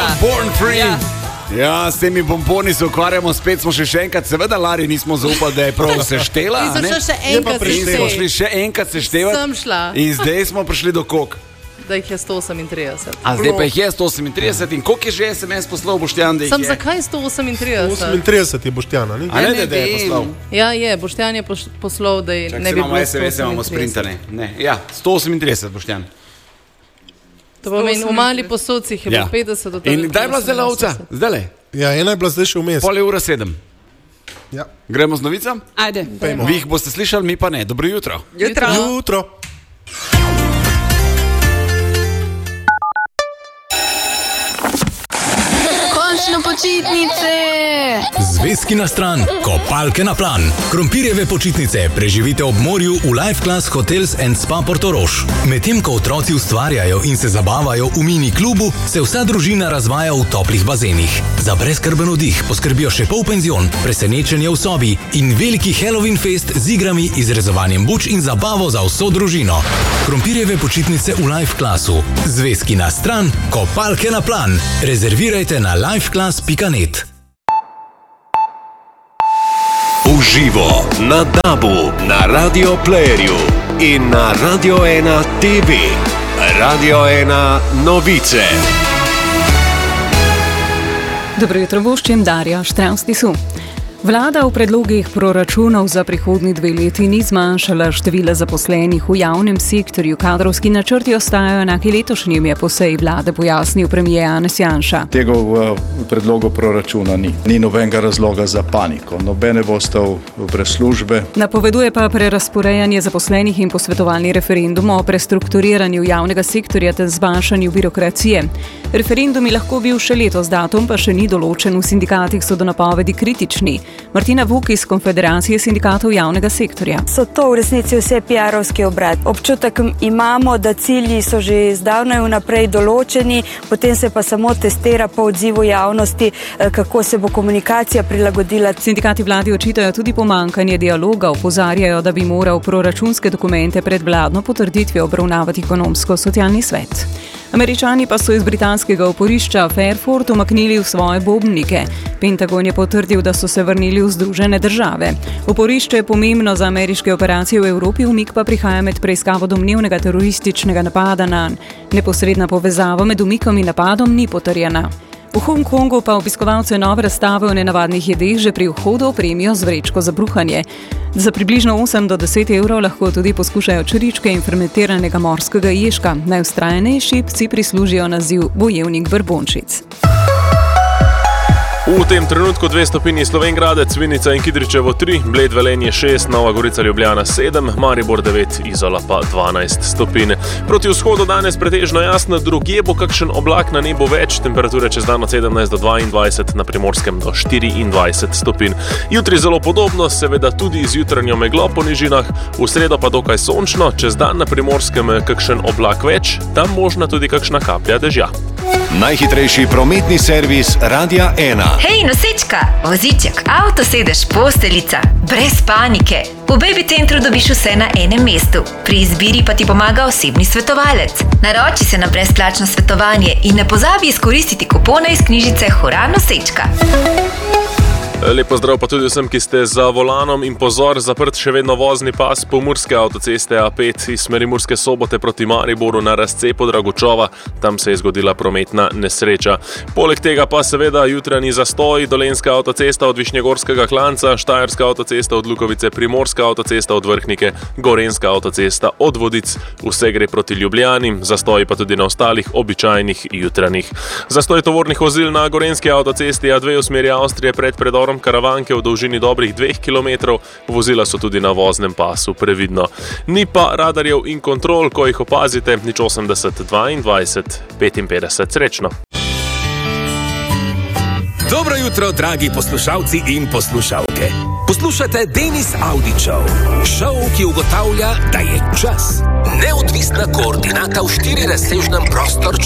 Born Free. Ja, s temi bomboni se ukvarjamo, spet smo še enkrat, seveda Lari nismo zaupali, da je prav seštela. In smo šli še enkrat seštevati. Sem šla. In zdaj smo prišli do koliko? Da jih je 138. A zdaj pa jih je 138 in koliko je že SMS poslal Boštjan, da jih je? Zakaj 138? 138 je Boštjana, ni? A ne, da je poslal? Ja, je, Boštjan je poslal, da je ne bi bilo 138. SMS imamo sprintane. Ne, ja, 138 Boštjan. To pomeni, v mali posodcih je bilo 50 do 30. In kdaj je bila zdaj lovca? Zdajle? Ja, ena je bila zdaj še vmes. 6:30. Ja. Gremo z novicam? Ajde. Vi jih boste slišali, mi pa ne. Dobro jutro. Jutro. Končno počitnice! Zvezki na stran, kopalke na plan. Krompirjeve počitnice preživite ob morju v Life Class Hotels and Spa Portorož. Medtem ko otroci ustvarjajo in se zabavajo v mini klubu, se vsa družina razvaja v toplih bazenih. Za brezskrben oddih poskrbijo še polpenzion, presenečenje v sobi in veliki Halloween fest z igrami, izrezovanjem buč in zabavo za vso družino. Krompirjeve počitnice v Life Classu. Zvezki na stran, kopalke na plan. Rezervirajte na lifeclass.net. Uživo na DAB-u, na Radio Playerju in na Radio 1 TV. Radio 1 novice. Dobro jutro, voščem Darja Štravstisu. Vlada v predlogih proračunov za prihodnji 2 leti ni zmanjšala števila zaposlenih v javnem sektorju. Kadrovski načrti ostajajo enaki letošnjim, je po seji vlade pojasnil premier Janez Janša. Tega v predlogu proračuna ni. Ni nobenega razloga za paniko. Nobene bo ostal brez službe. Napoveduje pa prerazporejanje zaposlenih in posvetovalni referendum o prestrukturiranju javnega sektorja ter zmanjšanju birokracije. Referendumi lahko bil še letos, datum pa še ni določen. V sindikatih so do napovedi kritični. Martina Vuk iz Konfederacije sindikatov javnega sektorja. So to v resnici vse PR-ovski obrat. Občutek imamo, da cilji so že zdavnaj vnaprej določeni, potem se pa samo testira po odzivu javnosti, kako se bo komunikacija prilagodila. Sindikati vladi očitajo tudi pomanjkanje dialoga, opozarjajo, da bi moral proračunske dokumente pred vladno potrditvijo obravnavati ekonomsko-socialni svet. Američani pa so iz britanskega oporišča Fairford umaknili v svoje bombnike. Pentagon je potrdil, da so se vrnili v Združene države. Oporišče je pomembno za ameriške operacije v Evropi, umik pa prihaja med preiskavo domnevnega terorističnega napada nanj. Neposredna povezava med umikom in napadom ni potrjena. V Hongkongu pa obiskovalce nove razstave o nenavadnih jedeh že pri vhodu opremijo z vrečko za bruhanje. Za približno 8 do 10 evrov lahko tudi poskušajo čričke in fermentiranega morskega ježka. Najvztrajnejši psi prislužijo naziv bojevnik brbončic. V tem trenutku 2 stopinji Slovenj Gradec, Vinica in Kidričevo 3, Bled Velenje 6, Nova Gorica Ljubljana 7, Maribor 9, Izola pa 12 stopinj. Proti vzhodu danes pretežno jasno, drugje bo kakšen oblak na nebu več, temperature čez dan od 17 do 22, na Primorskem do 24 stopinj. Jutri zelo podobno, seveda tudi z jutranjo meglo po nižinah, v sredo pa dokaj sončno, čez dan na Primorskem kakšen oblak več, tam možna tudi kakšna kaplja dežja. Najhitrejši prometni servis Radia 1. Hej, nosečka, voziček, avtosedež, posteljica, brez panike. V Baby Centru dobiš vse na enem mestu. Pri izbiri pa ti pomaga osebni svetovalec. Naroči se na brezplačno svetovanje in ne pozabi izkoristiti kupone iz knjižice Hura nosečka. Lep pozdrav pa tudi vsem, ki ste za volanom in pozor, zaprt še vedno vozni pas Pomurske avtoceste A5 iz smeri Murske Sobote proti Mariboru na razcepu Dragučova. Tam se je zgodila prometna nesreča. Poleg tega pa seveda jutranji zastoj, Dolenjska avtocesta od Višnjegorskega klanca, Štajerska avtocesta od Lukovice, Primorska avtocesta od Vrhnike, Gorenjska avtocesta od Vodic, vse gre proti Ljubljani, zastoj pa tudi na ostalih običajnih jutranjih. Zastoj tovornih vozil na Gorenjski avtocesti A2 v smeri Avstrije pred predorom Karavanke v dolžini dobrih 2 km, vozila so tudi na voznem pasu, previdno. Ni pa radarjev in kontrol, ko jih opazite, 80 22 55. Srečno. Dobro jutro, dragi poslušalci in poslušalke. Poslušate Denis Audi Show. Show, ki ugotavlja, da je čas. Neodvisna koordinata v 4-razsežnem prostorčku.